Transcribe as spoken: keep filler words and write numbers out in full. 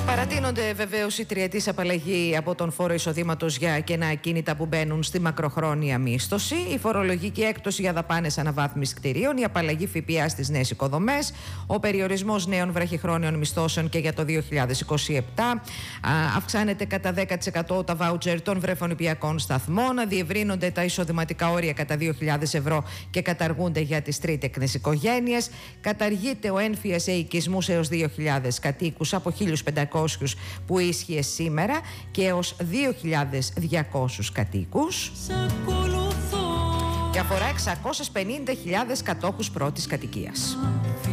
Παρατείνονται βεβαίως η τριετής απαλλαγή από τον φόρο εισοδήματος για κενά ακίνητα που μπαίνουν στη μακροχρόνια μίσθωση, η φορολογική έκπτωση για δαπάνες αναβάθμισης κτηρίων, η απαλλαγή ΦΠΑ στις νέες οικοδομές, ο περιορισμός νέων βραχυχρόνιων μισθώσεων και για το δύο χιλιάδες είκοσι επτά, αυξάνεται κατά δέκα τοις εκατό τα βάουτσερ των βρεφονιπιακών σταθμών, διευρύνονται τα εισοδηματικά όρια κατά δύο χιλιάδες ευρώ και καταργούνται για τις τρίτεκνες οικογένειες, καταργείται ο ένφιας σε οικισμούς έως δύο χιλιάδες κατοίκους από χίλιους πεντακόσιους που ίσχυε σήμερα και έως δύο χιλιάδες διακόσιους κατοίκους και αφορά εξακόσιες πενήντα χιλιάδες κατόχους πρώτης κατοικίας.